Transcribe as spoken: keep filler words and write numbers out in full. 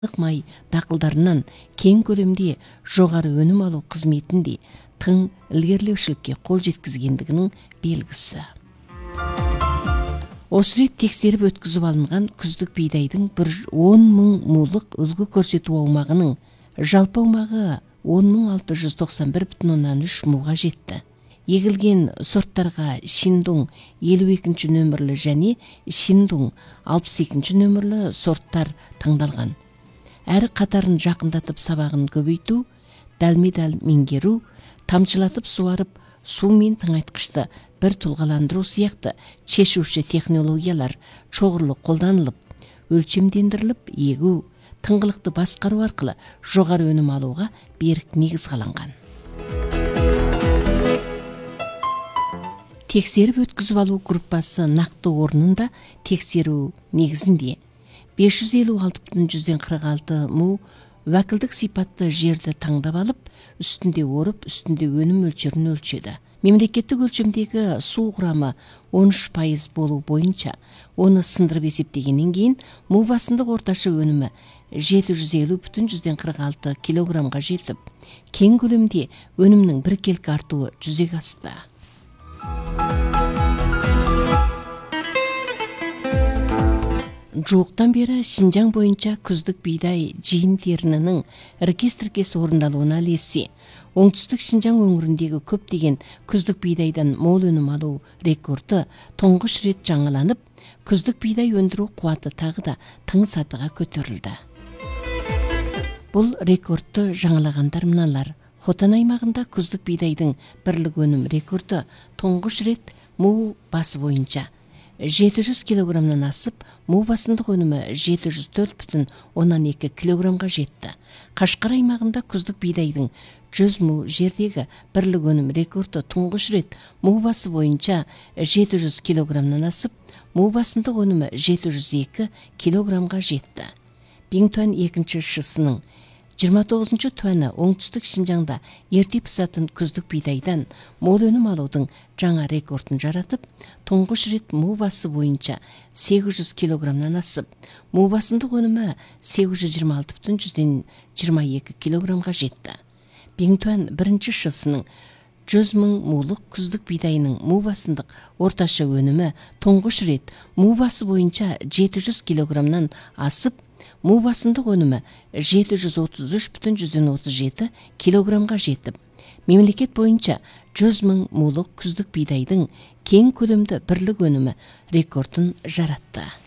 май дақылдарынан кең көлемде жоғары өнім алу қызметінде тың ілгерілеушілікке қол жеткізгендігінің белгісі. Осы рет тексеріп өткізіп алынған күздік бидайдың он мың мулық үлгі көрсету аумағының жалпы аумағы он мың алты жүз тоқсан бір бүтін оннан үш муға жетті. Егілген сорттарға Шиндун елу екінші нөмірлі және Шиндун алпыс екінші нөмірлі сорттар таңдалған. Әрі қатарын жақындатып сабағын көбейту, дәлме-дәл меңгеру, тамшылатып суарып, су мен тыңайтқышты бір тұлғаландыру сияқты шешуші технологиялар шоғырлы қолданылып, өлшемдендіріліп, егу, тыңғылықты басқару арқылы жоғары өнім алуға берік негіз қаланған. Тексеріп өткізіп алу группасы нақты орнында тексеру негізінде бес жүз елу алты бүтін жүзден қырық алты му уәкілдік сипатты жерді таңдап алып, үстінде орып, үстінде өнім мөлшерін өлшеді. Мемлекеттік өлшемдегі су құрамы он үш пайыз болу бойынша оны сындырып есептегеннен кейін му басындық орташа өнімі жеті жүз елу бүтін жүзден қырық алты килограммға жетіп, кең көлемде өнімнің біркелкі артуы жүзеге асты. Жуықтан бері Шинжаң бойынша күздік бидай жиын терінінің іркес-тіркес орындалуына ілесе, оңтүстік Шинжаң өңіріндегі көптеген күздік бидайдан мол өнім алу рекорды тұңғыш рет жаңаланып, күздік бидай өндіру қуаты тағы да тың сатыға көтерілді. Бұл рекордты жаңалағандар мыналар. Хотан аймағында күздік бидайдың бірлік өнім рекорды тұңғыш рет му басы бойынша жеті жүз килограммнан асып, му басындық өнімі жеті жүз төрт бүтін оннан екі килограммға жетті. Қашқар аймағында күздік бидайдың жүз му жердегі бірлік өнім рекорды тұңғыш рет му басы бойынша жеті жүз килограммнан асып, му басындық өнімі жеті жүз екі килограммға жетті. Биңтуан екінші шысының жиырма тоғызыншы туәні оңтүстік Шинжаңда ерте пысатын күздік бидайдан мол өнім алудың жаңа рекордын жаратып, тұңғыш рет му басы бойынша сегіз жүз килограммнан асып, му басындық өнімі сегіз жүз жиырма алты бүтін жүзден жиырма екі килограммға жетті. Биңтуан бірінші шысының жүз мың мулық күздік бидайының му басындық орташа өнімі тұңғыш рет му басы бойынша жеті жүз килограммнан асып, му басындық өнімі жеті жүз отыз үш бүтін жүзден отыз жеті килограммға жетіп, мемлекет бойынша жүз мың мулық күздік бидайдың кең көлемді бірлік өнімі рекордын жаратты.